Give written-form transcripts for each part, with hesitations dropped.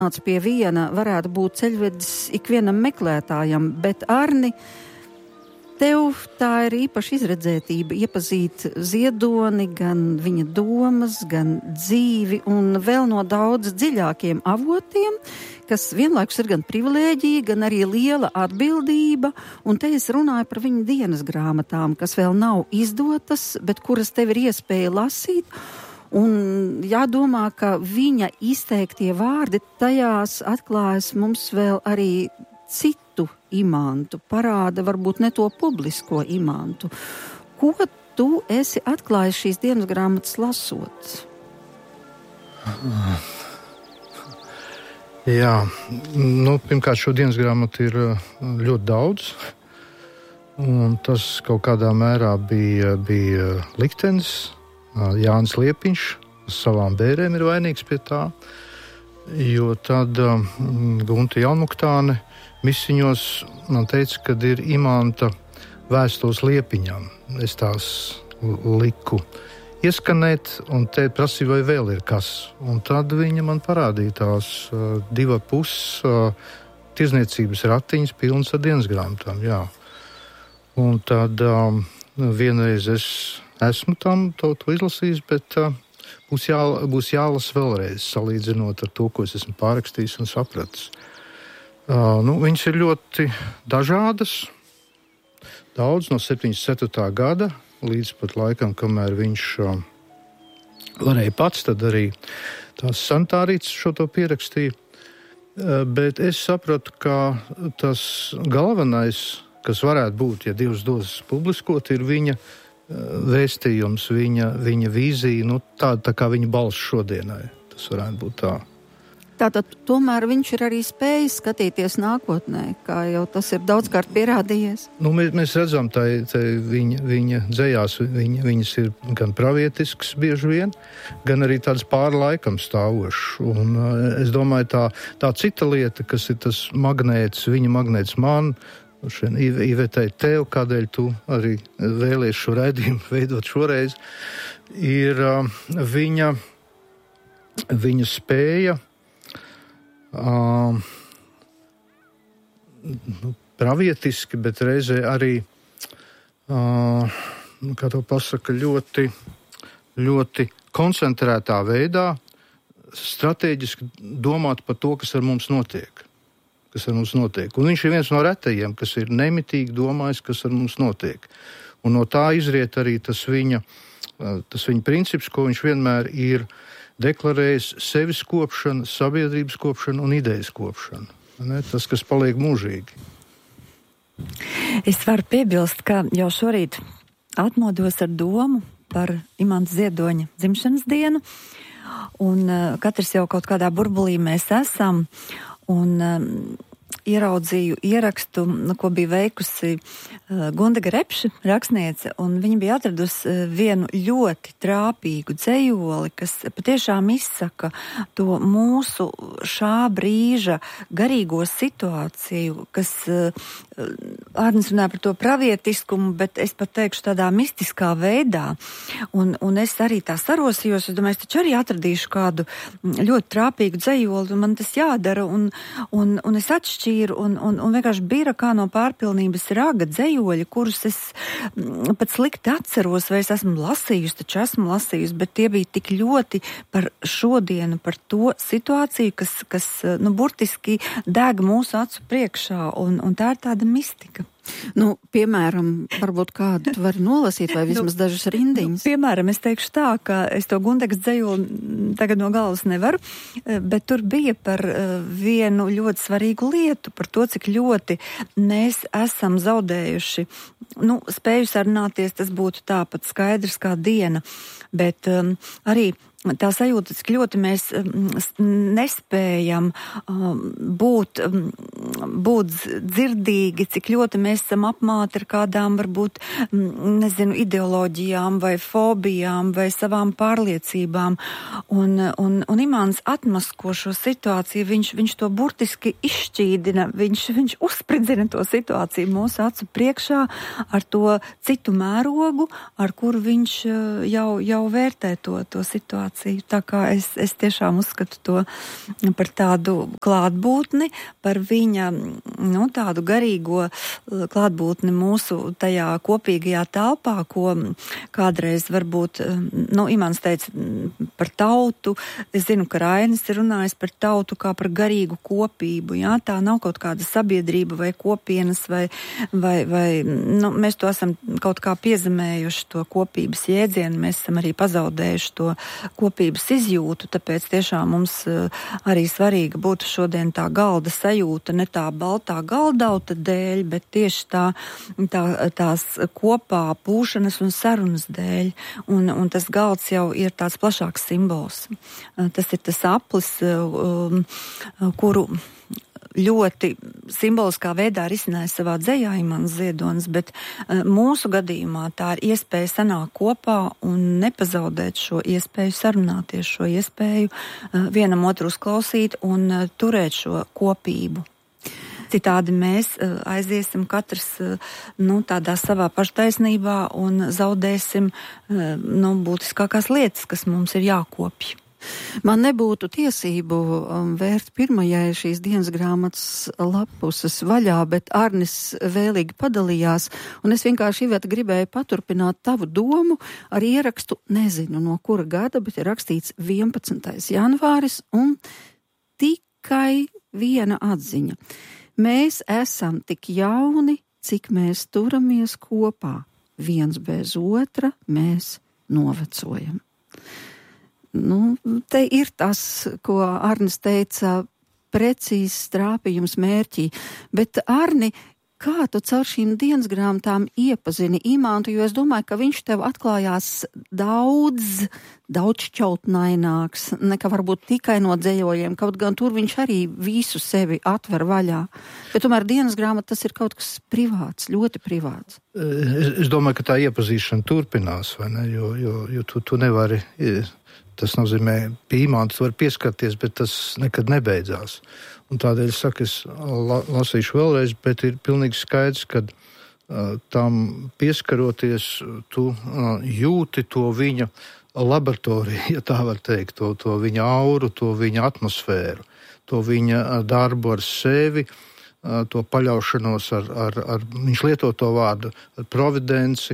pie viena varētu būt ceļvedis ikvienam meklētājam, bet Arni, tev tā ir īpaša izredzētība iepazīt Ziedoni, gan viņa domas, gan dzīvi un vēl no daudz dziļākiem avotiem, kas vienlaikus ir gan privilēģija, gan arī liela atbildība, un te es runāju par viņa dienas grāmatām, kas vēl nav izdotas, bet kuras tev ir iespēja lasīt, un jādomā, ka viņa izteiktie vārdi tajās atklājas mums vēl arī citu imantu, parāda varbūt ne to publisko imantu. Ko tu esi atklājis šīs dienas grāmatas lasot? Jā, pirmkārt, šo dienas grāmatu ir ļoti daudz, un tas kaut kādā mērā bija liktenis. Jānis Liepiņš uz savām bērēm ir vainīgs pie tā, jo tad Gunta Jaunmuktāne misiņos man teica, kad ir imanta vēstules Liepiņam. Es tās liku ieskanēt, un te prasīja, vai vēl ir kas. Un tad viņa man parādīja tās 2,5 tirzniecības ratiņas pilnas ar dienas grāmatām, jā. Un tad vienreiz es esmu to izlasījis, bet būs jālasa vēlreiz, salīdzinot ar to, ko es esmu pārrakstījis un sapratis. Viņas ir ļoti dažādas, daudz no 74. gada, līdz pat laikam, kamēr viņš varēja pats, tad arī tās sanitārītes šo to pierakstīja. Bet es sapratu, ka tas galvenais, kas varētu būt, ja Dievs dos publiskot, ir viņa vēstījums, viņa vīzija, tāda tā kā viņa balss šodienai. Tas varētu būt tā. Tātad tomēr viņš ir arī spējis skatīties nākotnē, kā jau tas ir daudzkārt pierādījies. Mēs redzam, viņa dzejās, viņas ir gan pravietisks bieži vien, gan arī tāds pāri laikam stāvošs. Un es domāju, tā cita lieta, kas ir tas magnēts, viņa magnēts man, Ivetei tev, kādēļ tu arī vēlies šo raidījumu veidot šoreiz, ir viņa spēja pravietiski, bet reizē arī, kā to pasaka, ļoti, ļoti koncentrētā veidā stratēģiski domāt par to, kas ar mums notiek. Un viņš ir viens no retajiem, kas ir nemitīgi domājis, kas ar mums notiek. Un no tā izriet arī tas viņa princips, ko viņš vienmēr ir deklarējis: sevis kopšana, sabiedrības kopšana un idejas kopšana. Tas, kas paliek mūžīgi. Es varu piebilst, ka jau šorīt atmodos ar domu par Imanta Ziedoņa dzimšanas dienu, un katrs jau kaut kādā burbulī mēs esam. Un ieraudzīju ierakstu, ko bija veikusi Gundaga Repša, rakstniece, un viņa bija atradusi vienu ļoti trāpīgu dzejoli, kas patiešām izsaka to mūsu šā brīža garīgo situāciju, kas Arnis runā par to pravietiskumu, bet es pat teikšu tādā mistiskā veidā. Un es arī tā sarosījos, es domāju, es taču arī atradīšu kādu ļoti trāpīgu dzejoli, un man tas jādara, un es atšķīru, un vienkārši bira kā no pārpilnības raga dzējoļi, kurus es pat slikti atceros, vai es esmu lasījusi, bet tie bija tik ļoti par šodienu, par to situāciju, kas burtiski deg mūsu acu priekšā, un tā ir tāda mistika. Piemēram, varbūt kādu tu vari nolasīt, vai vismaz dažas rindiņas. Piemēram, es teikšu tā, ka es to Gundagas dzejoli tagad no galvas nevaru, bet tur bija par vienu ļoti svarīgu lietu, par to, cik ļoti mēs esam zaudējuši. Spēju sarunāties, tas būtu tāpat skaidrs kā diena, bet arī tā sajūta, cik ļoti mēs nespējam būt būt dzirdīgi, cik ļoti mēs esam apmāti ar kādām varbūt, nezinu, ideoloģijām vai fobijām vai savām pārliecībām. Un Imants atmasko šo situāciju, viņš to burtiski izšķīdina, viņš uzspridzina to situāciju mūsu acu priekšā ar to citu mērogu, ar kuru viņš jau vērtē to situāciju. Tā kā es tiešām uzskatu to par tādu klātbūtni, par viņa, tādu garīgo klātbūtni mūsu tajā kopīgajā telpā, ko kādreiz varbūt, Imants teica par tautu. Es zinu, ka Rainis ir runājis par tautu kā par garīgu kopību, jā, tā nav kaut kāda sabiedrība vai kopienas vai mēs to esam kaut kā piezemējuši to kopības jēdzienu, mēs esam arī pazaudējuši to kopības izjūtu, tāpēc tiešām mums arī svarīga būtu šodien tā galda sajūta, ne tā baltā galdauta dēļ, bet tieši tās kopā pūšanas un sarunas dēļ. Un tas galds jau ir tāds plašāks simbols. Tas ir tas aplis, kuru ļoti simboliskā veidā risināja savā dzejā Imants Ziedonis, bet mūsu gadījumā tā ir iespēja sanākt kopā un nepazaudēt šo iespēju sarunāties, šo iespēju vienam otru uzklausīt un turēt šo kopību. Citādi mēs aiziesim katrs tādā savā paštaisnībā un zaudēsim būtiskākās lietas, kas mums ir jākopj. Man nebūtu tiesību vērt pirmajai šīs dienas grāmatas lapuses vaļā, bet Arnis vēlīgi padalījās, un es vienkārši gribēju paturpināt tavu domu ar ierakstu, nezinu no kura gada, bet ir rakstīts 11. janvāris, un tikai viena atziņa. Mēs esam tik jauni, cik mēs turamies kopā. Viens bez otra mēs novecojam. Te ir tas, ko Arnis teica, precīzs trāpījums mērķī, bet Arni, kā tu caur šīm dienas grāmatām iepazini Imantu, jo es domāju, ka viņš tev atklājās daudz šķautnaināks, nekā varbūt tikai no dzējojiem, kaut gan tur viņš arī visu sevi atver vaļā. Bet tomēr dienas grāmata tas ir kaut kas privāts, ļoti privāts. Es domāju, ka tā iepazīšana turpinās, vai ne, jo tu nevari... Tas nozīmē, pie Imanta tu var pieskarties, bet tas nekad nebeidzās. Un tādēļ saku, es lasīšu vēlreiz, bet ir pilnīgi skaidrs, ka tam pieskaroties, tu jūti to viņa laboratoriju, ja tā var teikt, to viņa auru, to viņa atmosfēru, to viņa darbu ar sevi, to paļaušanos viņš lieto to vārdu, ar providenci.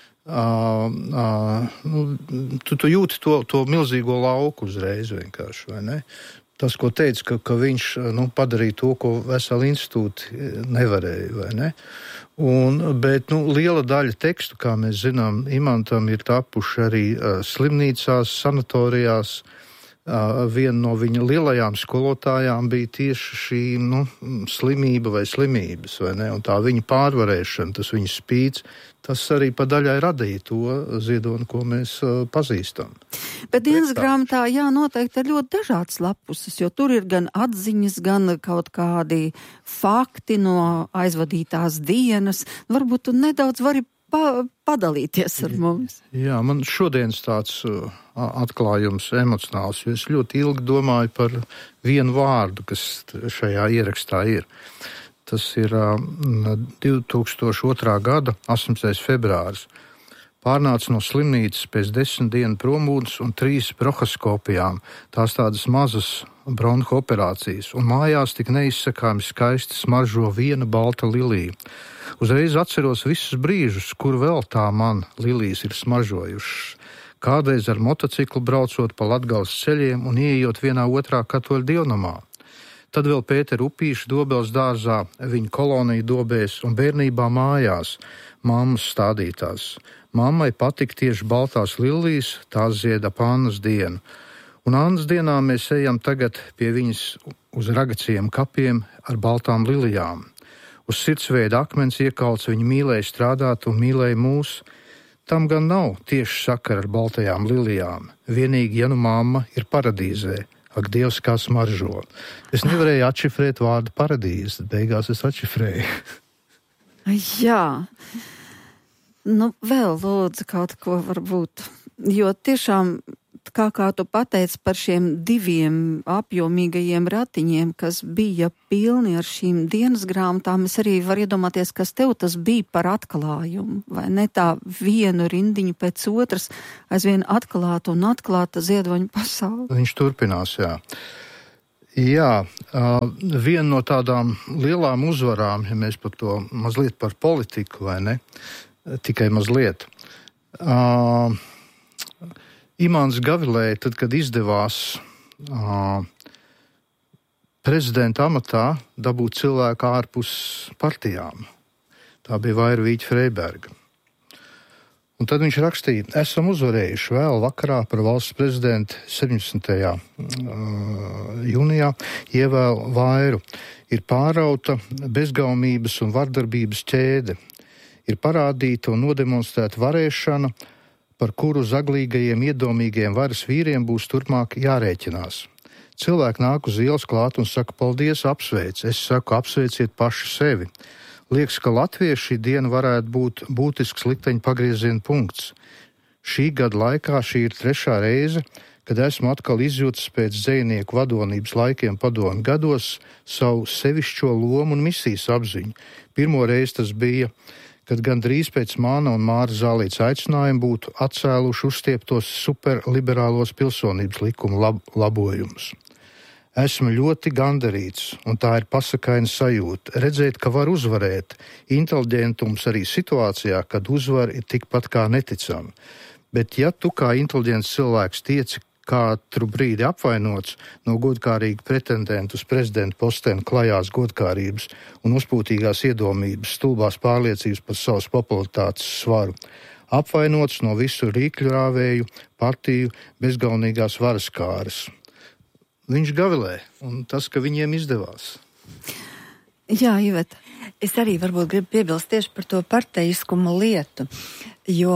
Tu jūti to milzīgo lauku uzreiz vienkārši, vai ne? Tas, ko teica, ka viņš padarīja to, ko veseli institūti nevarēja, vai ne? Bet liela daļa tekstu, kā mēs zinām, Imantam ir tapuši arī slimnīcās, sanatorijās. Viena no viņa lielajām skolotājām bija tieši šī slimība vai slimības, vai ne? Un tā viņa pārvarēšana, tas viņa spīds, tas arī pa daļai radīja to Ziedoni, ko mēs pazīstam. Bet dienas grāmatā, noteikti ir ļoti dažādas lapuses, jo tur ir gan atziņas, gan kaut kādi fakti no aizvadītās dienas. Varbūt tu nedaudz vari padalīties ar mums. Jā, man šodienas tāds atklājums emocionāls, jo es ļoti ilgi domāju par vienu vārdu, kas šajā ierakstā ir. Tas ir 2002. gada 18. februāris. Pārnāca no slimnīcas pēc 10 dienu prombūtnes un 3 bronhoskopijām, tās tādas mazas bronhu operācijas, un mājās tik neizsakāmi skaisti smaržo viena balta lilija. Uzreiz atceros visus brīžus, kur vēl tā man lilijas ir smaržojušas. Kādreiz ar motociklu braucot pa Latgales ceļiem un ieejot vienā otrā katoļu dievnamā. Tad vēl Pētera Upīša Dobels dārzā, viņa kolonija dobēs un bērnībā mājās, mammas stādītās. Mammai patika tieši baltās lilijas, tās zied ap Annas dienu. Un Annas dienā mēs ejam tagad pie viņas uz ragaciem kapiem ar baltām lilijām. Uz sirdsveida akmens iekauts viņa mīlēja strādāt un mīlēja mūs. Tam gan nav tieši sakara ar baltajām lilijām. Vienīgi, ja mamma ir paradīzē, Ak, Dievs, kā smaržo. Es nevarēju atšifrēt vārdu paradīze, tad beigās es atšifrēju. Jā. Nu, vēl lūdzu kaut ko varbūt. Jo tiešām, kā tu pateici par šiem 2 apjomīgajiem ratiņiem, kas bija pilni ar šīm dienas grāmatām, es arī varu iedomāties, kas tev tas bija par atklājumu, vai ne tā vienu rindiņu pēc otras, aizvien atklāta un atklāta ziedoņa pasaule. Viņš turpinās, jā. Jā, viena no tādām lielām uzvarām, ja mēs par to mazliet par politiku, vai ne, tikai mazliet. Imants Gavilē, tad, kad izdevās prezidenta amatā dabūt cilvēku ārpus partijām. Tā bija Vairvīķa Freiberga. Un tad viņš rakstīja, esam uzvarējuši vēl vakarā par valsts prezidentu 17. Jūnijā ievēl Vairu. Ir pārauta bezgaumības un vardarbības ķēde. Ir parādīta un nodemonstrēta varēšana, par kuru zaglīgajiem, iedomīgajiem varas vīriem būs turpmāk jārēķinās. Cilvēki nāk uz ielas klāt un saka, paldies, apsveic. Es saku, apsveiciet paši sevi. Liekas, ka latvieši šī diena varētu būt būtisks likteņa pagrieziena punkts. Šī gada laikā šī ir 3. reize, kad esmu atkal izjūtis pēc dzejnieku vadonības laikiem padomu gados savu sevišķo lomu un misijas apziņu. Pirmo reizi tas bija, kad gandrīz pēc mana un Māra Zālītes aicinājuma būtu atcēluši uzstieptos superliberālos pilsonības likuma labojumus. Esmu ļoti gandarīts, un tā ir pasakaina sajūta, redzēt, ka var uzvarēt inteliģentums arī situācijā, kad uzvar ir tikpat kā neticama. Bet ja tu kā inteliģents cilvēks tieci katru brīdi apvainots no godkārīga pretendenta uz prezidenta posteni klajās godkārības un uzpūtīgās iedomības, stulbās pārliecības par savas popularitātes svaru, apvainots no visu rīkļu rāvēju, partiju, bezgaunīgās varaskāras. Viņš gavilē, un tas, ka viņiem izdevās. Jā, Iveta. Es arī varbūt gribu piebilst tieši par to parteiskumu lietu, jo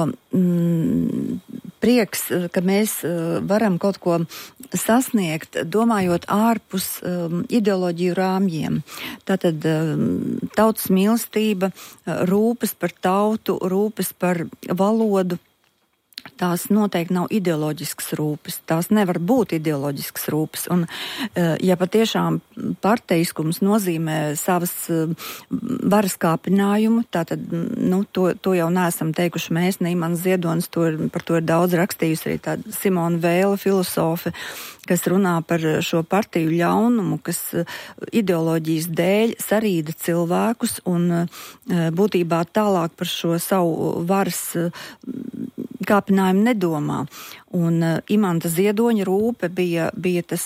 prieks, ka mēs varam kaut ko sasniegt, domājot ārpus ideoloģiju rāmjiem. Tātad tautas mīlestība, rūpes par tautu, rūpes par valodu. Tās noteikti nav ideoloģiskas rūpes, tās nevar būt ideoloģiskas rūpes. Un, ja patiešām parteiskums nozīmē savas varas kāpinājumu, tātad, to jau neesam teikuši mēs, ne Imants Ziedonis, par to ir daudz rakstījusi arī tāda Simona Vēle, filosofe, kas runā par šo partiju ļaunumu, kas ideoloģijas dēļ sarīda cilvēkus un būtībā tālāk par šo savu varas kāpinājumu nedomā. Un Imanta Ziedoņa rūpe bija tas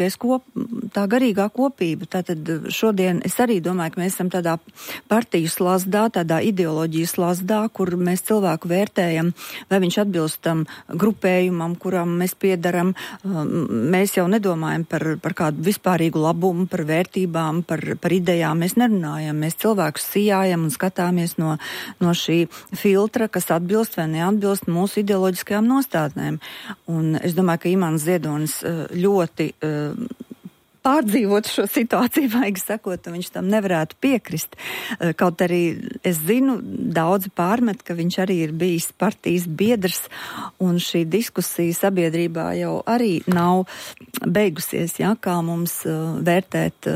tā garīgā kopība. Tātad šodien es arī domāju, ka mēs esam tādā partiju slazdā, tādā ideoloģijas slazdā, kur mēs cilvēku vērtējam, vai viņš atbilst tam grupējumam, kuram mēs piedaram. Mēs jau nedomājam par kādu vispārīgu labumu, par vērtībām, par idejām. Mēs nerunājam, mēs cilvēkus sijājam un skatāmies no šī filtra, kas atbilst vai neatbilst mūsu ideoloģiskajām nostādnēm. Un es domāju, ka Imants Ziedonis ļoti pārdzīvot šo situāciju, vajag sakot, viņš tam nevarētu piekrist. Kaut arī es zinu, daudzi pārmet, ka viņš arī ir bijis partijas biedrs, un šī diskusija sabiedrībā jau arī nav beigusies, ja, kā mums vērtēt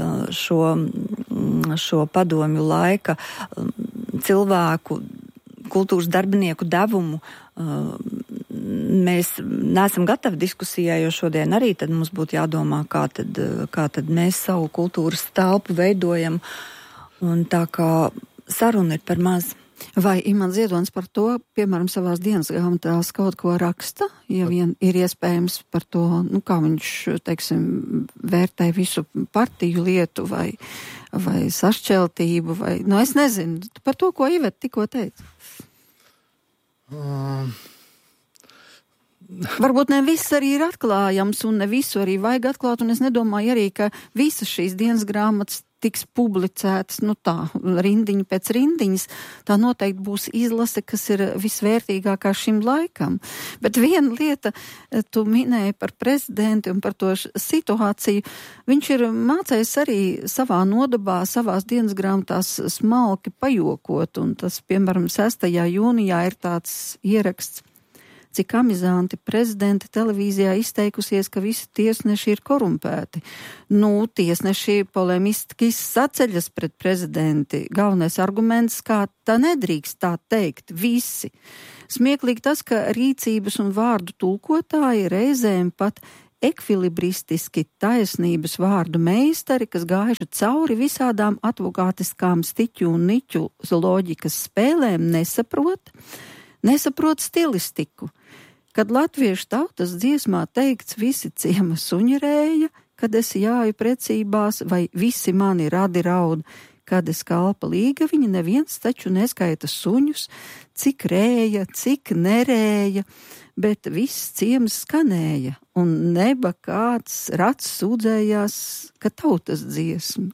šo padomju laika cilvēku, kultūras darbinieku devumu. Mēs neesam gatavi diskusijai, jo šodien arī tad mums būtu jādomā, kā tad mēs savu kultūras telpu veidojam, un tā kā saruna ir par maz. Vai Imants Ziedonis par to, piemēram, savās dienas grāmatās kaut ko raksta, ja vien ir iespējams par to, kā viņš, teiksim, vērtē visu partiju lietu vai sašķeltību, vai, es nezinu, par to, ko Iveta tikko teica. Varbūt ne viss arī ir atklājams un ne visu arī vajag atklāt, un es nedomāju arī, ka visas šīs dienas grāmatas tiks publicētas, tā, rindiņa pēc rindiņas, tā noteikti būs izlase, kas ir visvērtīgākā šim laikam. Bet viena lieta, tu minēji par prezidentu un par to situāciju, viņš ir mācējis arī savā nodabā, savās dienas grāmatās smalki pajokot, un tas, piemēram, 6. jūnijā ir tāds ieraksts, cik amizanti prezidenta televīzijā izteikusies, ka visi tiesneši ir korumpēti. Tiesneši polemiski saceļas pret prezidenti. Galvenais arguments, kā tā nedrīkst tā teikt, visi. Smieklīgi tas, ka rīcības un vārdu tulkotāji reizēm pat ekvilibristiski taisnības vārdu meistari, kas gājuši cauri visādām advokātiskām stiķu un niķu loģikas spēlēm, nesaprot stilistiku. Kad latviešu tautas dziesmā teikts visi ciema suņirēja, kad es jāju precībās, vai visi mani radi raud, kad es kalpa līga, viņi neviens taču neskaita suņus, cik rēja, cik nerēja, bet viss ciems skanēja, un neba kāds rats sūdzējās, ka tautas dziesma.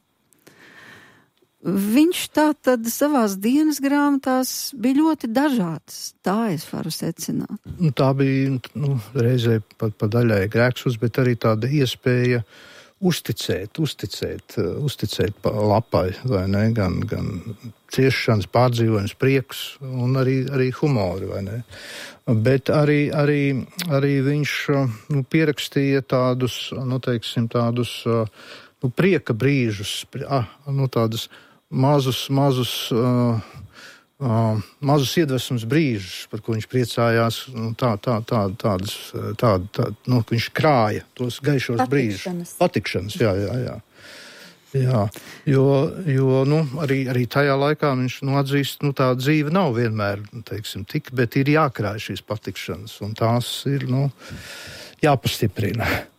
Viņš tā tad savās dienas grāmatās bija ļoti dažāds. Tā es varu secināt. Tā bija reizē pa daļai grēks, bet arī tāda iespēja uzticēt lapai, vai ne? Gan ciešanas, pārdzīvojums, prieks un arī humori, vai ne? Bet arī viņš pierakstīja tādus, prieka brīžus, tādus mazus iedvesmas brīžus, par ko viņš priecājās, viņš krāja tos gaišos brīžus. Patikšanas, jā. Jo arī tajā laikā viņš atzīst, tā dzīve nav vienmēr, tik, bet ir jākrāj šīs patikšanas, un tās ir, jāpastiprina.